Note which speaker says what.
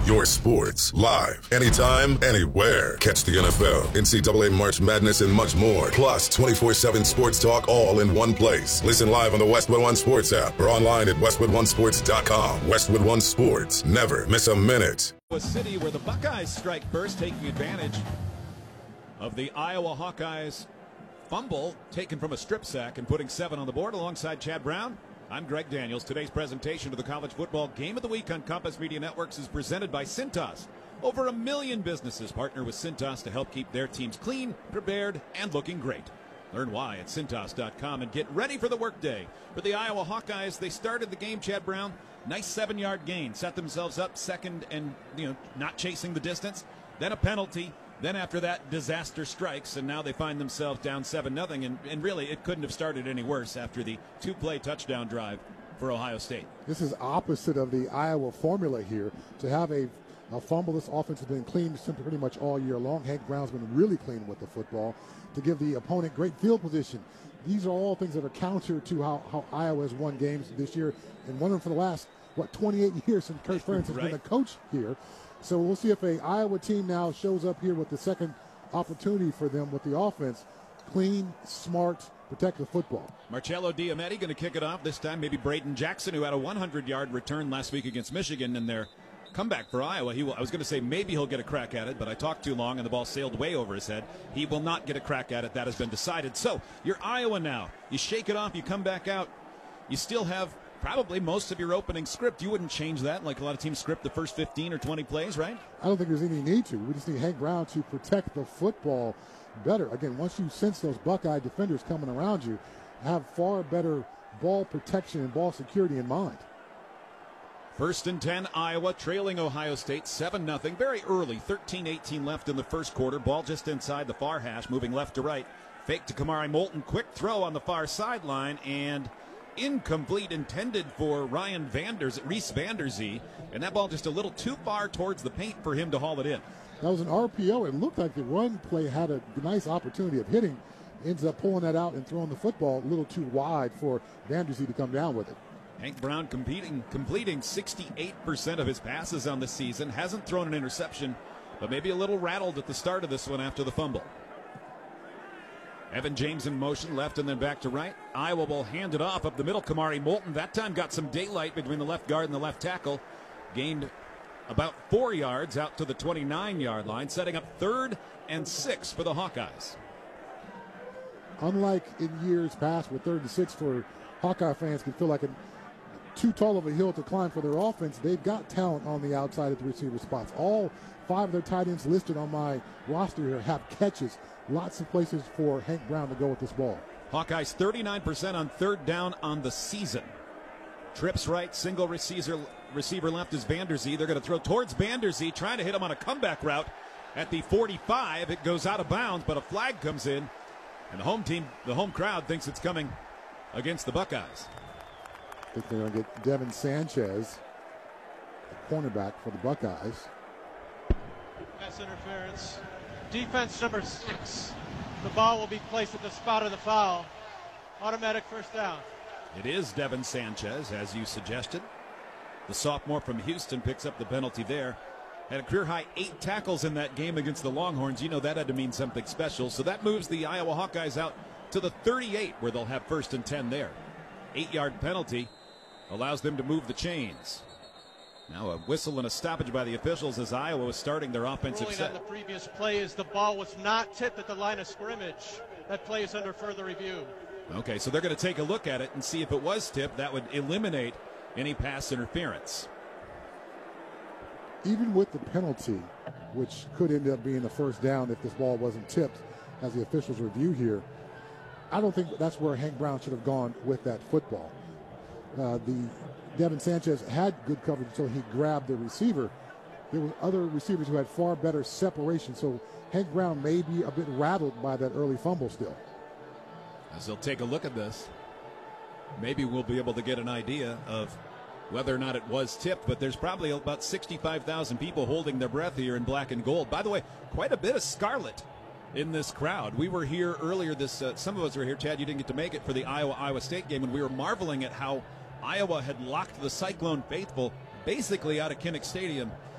Speaker 1: your sports, live, anytime, anywhere. Catch the NFL, NCAA March Madness, and much more. Plus, 24/7 sports talk all in one place. Listen live on the Westwood One Sports app or online at westwoodonesports.com. Westwood One Sports. Never miss a minute.
Speaker 2: A city where the Buckeyes strike first, taking advantage of the Iowa Hawkeyes fumble taken from a strip sack and putting 7 on the board alongside Chad Brown. I'm Greg Daniels. Today's presentation of the College Football Game of the Week on Compass Media Networks is presented by Cintas. Over 1 million businesses partner with Cintas to help keep their teams clean, prepared, and looking great. Learn why at Cintas.com and get ready for the workday. For the Iowa Hawkeyes, they started the game, Chad Brown. Nice 7-yard gain. Set themselves up second and, not chasing the distance. Then a penalty. Then after that, disaster strikes, and now they find themselves down 7-0, and really it couldn't have started any worse after the 2-play touchdown drive for Ohio State.
Speaker 3: This is opposite of the Iowa formula here. To have a fumble, this offense has been clean pretty much all year long. Hank Brown's been really clean with the football to give the opponent great field position. These are all things that are counter to how Iowa has won games this year, and won them for the last, 28 years since Kirk Ferentz has been a coach here. So we'll see if a Iowa team now shows up here with the second opportunity for them with the offense. Clean, smart, protect the football.
Speaker 2: Marcello Diametti going to kick it off this time. Maybe Braden Jackson, who had a 100-yard return last week against Michigan in their comeback for Iowa. I was going to say maybe he'll get a crack at it, but I talked too long and the ball sailed way over his head. He will not get a crack at it. That has been decided. So you're Iowa now. You shake it off. You come back out. You still have probably most of your opening script. You wouldn't change that like a lot of teams script the first 15 or 20 plays, right?
Speaker 3: I don't think there's any need to. We just need Hank Brown to protect the football better. Again, once you sense those Buckeye defenders coming around you, have far better ball protection and ball security in mind.
Speaker 2: 1st and 10, Iowa trailing Ohio State 7-0. Very early, 13-18 left in the first quarter. Ball just inside the far hash, moving left to right. Fake to Kamari Moulton. Quick throw on the far sideline, and incomplete, intended for Reese Vanderzee, and that ball just a little too far towards the paint for him to haul it in.
Speaker 3: That was an RPO. It looked like the run play had a nice opportunity of hitting. Ends up pulling that out and throwing the football a little too wide for Vanderzee to come down with it.
Speaker 2: Hank Brown completing 68% of his passes on the season. Hasn't thrown an interception, but maybe a little rattled at the start of this one after the fumble. Evan James in motion, left and then back to right. Iowa will hand it off up the middle. Kamari Moulton that time got some daylight between the left guard and the left tackle. Gained about 4 yards out to the 29-yard line, setting up 3rd and 6 for the Hawkeyes.
Speaker 3: Unlike in years past where 3rd and 6 for Hawkeye fans can feel like too tall of a hill to climb for their offense, they've got talent on the outside of the receiver spots. All 5 of their tight ends listed on my roster here have catches. Lots of places for Hank Brown to go with this ball.
Speaker 2: Hawkeyes 39% on 3rd down on the season. Trips right, single receiver left is Vanderzee. They're going to throw towards Vanderzee, trying to hit him on a comeback route at the 45. It goes out of bounds, but a flag comes in, and the home crowd thinks it's coming against the Buckeyes.
Speaker 3: I think they're going to get Devin Sanchez, the cornerback for the Buckeyes.
Speaker 4: Pass interference. Defense number 6. The ball will be placed at the spot of the foul. Automatic first down.
Speaker 2: It is Devin Sanchez, as you suggested. The sophomore from Houston picks up the penalty there. Had a career-high 8 tackles in that game against the Longhorns. You know that had to mean something special. So that moves the Iowa Hawkeyes out to the 38, where they'll have 1st and 10 there. 8-yard penalty allows them to move the chains. Now a whistle and a stoppage by the officials as Iowa was starting their offensive set.
Speaker 4: On the previous play is the ball was not tipped at the line of scrimmage. That play is under further review.
Speaker 2: Okay, so they're going to take a look at it and see if it was tipped. That would eliminate any pass interference.
Speaker 3: Even with the penalty, which could end up being a first down if this ball wasn't tipped, as the officials review here, I don't think that's where Hank Brown should have gone with that football. Devin Sanchez had good coverage until he grabbed the receiver. There were other receivers who had far better separation, so Hank Brown may be a bit rattled by that early fumble still.
Speaker 2: As they'll take a look at this, maybe we'll be able to get an idea of whether or not it was tipped, but there's probably about 65,000 people holding their breath here in black and gold. By the way, quite a bit of scarlet in this crowd. We were here earlier some of us were here, Chad, you didn't get to make it for the Iowa State game, and we were marveling at how Iowa had locked the Cyclone faithful basically out of Kinnick Stadium